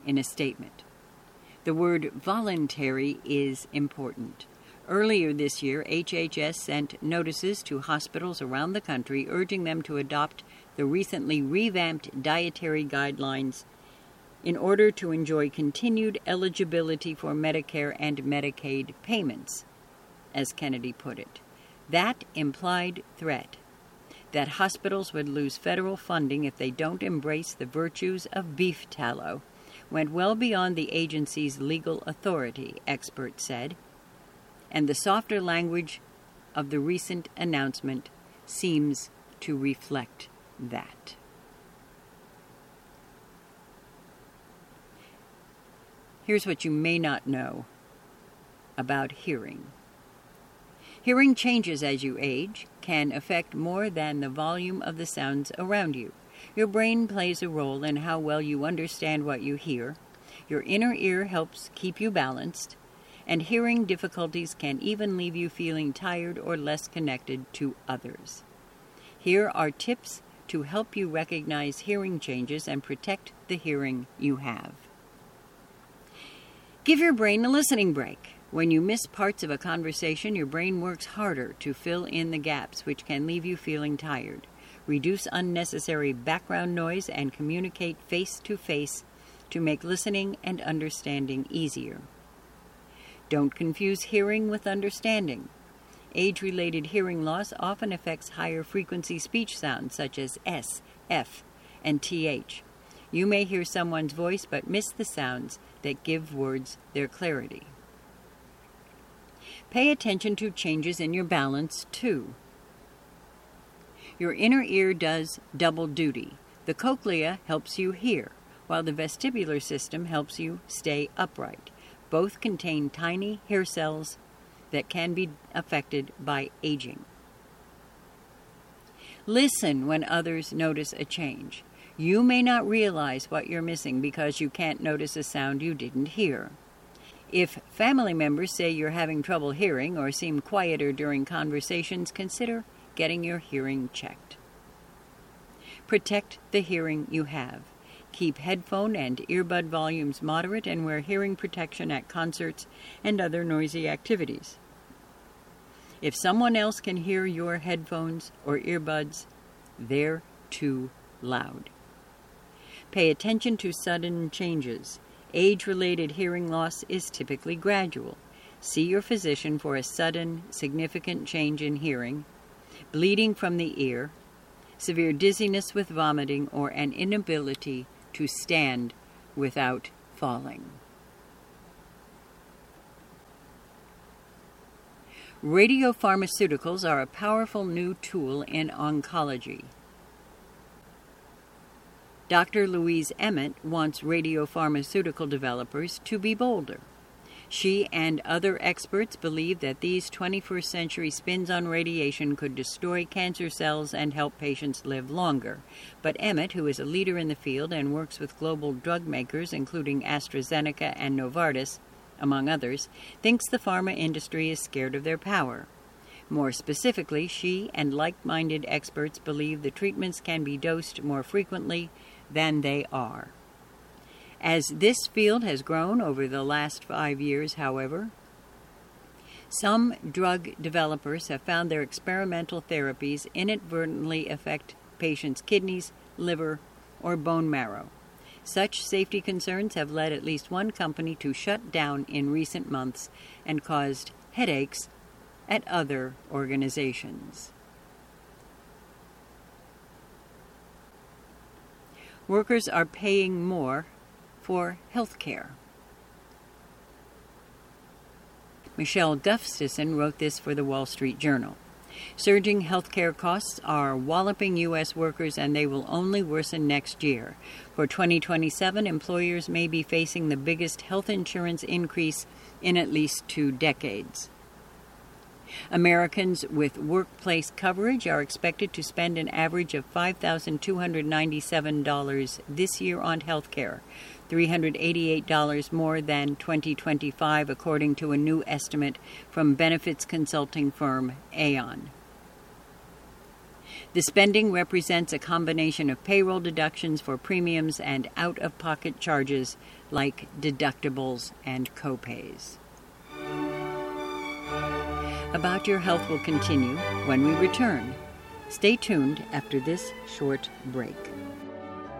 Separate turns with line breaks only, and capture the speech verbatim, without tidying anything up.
in a statement. The word voluntary is important. Earlier this year, H H S sent notices to hospitals around the country urging them to adopt the recently revamped dietary guidelines in order to enjoy continued eligibility for Medicare and Medicaid payments, as Kennedy put it. That implied threat that hospitals would lose federal funding if they don't embrace the virtues of beef tallow went well beyond the agency's legal authority, experts said, and the softer language of the recent announcement seems to reflect that. Here's what you may not know about hearing. Hearing changes as you age, can affect more than the volume of the sounds around you. Your brain plays a role in how well you understand what you hear. Your inner ear helps keep you balanced, and hearing difficulties can even leave you feeling tired or less connected to others. Here are tips to help you recognize hearing changes and protect the hearing you have. Give your brain a listening break. When you miss parts of a conversation, your brain works harder to fill in the gaps, which can leave you feeling tired. Reduce unnecessary background noise and communicate face-to-face to make listening and understanding easier. Don't confuse hearing with understanding. Age-related hearing loss often affects higher-frequency speech sounds such as S, F, and T H. You may hear someone's voice but miss the sounds that give words their clarity. Pay attention to changes in your balance, too. Your inner ear does double duty. The cochlea helps you hear, while the vestibular system helps you stay upright. Both contain tiny hair cells that can be affected by aging. Listen when others notice a change. You may not realize what you're missing because you can't notice a sound you didn't hear. If family members say you're having trouble hearing or seem quieter during conversations, consider getting your hearing checked. Protect the hearing you have. Keep headphone and earbud volumes moderate and wear hearing protection at concerts and other noisy activities. If someone else can hear your headphones or earbuds, they're too loud. Pay attention to sudden changes. Age-related hearing loss is typically gradual. See your physician for a sudden, significant change in hearing, bleeding from the ear, severe dizziness with vomiting, or an inability to stand without falling. Radiopharmaceuticals are a powerful new tool in oncology. Doctor Louise Emmett wants radiopharmaceutical developers to be bolder. She and other experts believe that these twenty-first century spins on radiation could destroy cancer cells and help patients live longer. But Emmett, who is a leader in the field and works with global drug makers, including AstraZeneca and Novartis, among others, thinks the pharma industry is scared of their power. More specifically, she and like-minded experts believe the treatments can be dosed more frequently than they are. As this field has grown over the last five years, however, some drug developers have found their experimental therapies inadvertently affect patients' kidneys, liver, or bone marrow. Such safety concerns have led at least one company to shut down in recent months and caused headaches at other organizations. Workers are paying more for health care. Michelle Gustafson wrote this for the Wall Street Journal. Surging healthcare costs are walloping U S workers, and they will only worsen next year. For twenty twenty-seven, employers may be facing the biggest health insurance increase in at least two decades. Americans with workplace coverage are expected to spend an average of five thousand two hundred ninety-seven dollars this year on health care, three hundred eighty-eight dollars more than twenty twenty-five, according to a new estimate from benefits consulting firm Aon. The spending represents a combination of payroll deductions for premiums and out-of-pocket charges like deductibles and copays. About Your Health will continue when we return. Stay tuned after this short break.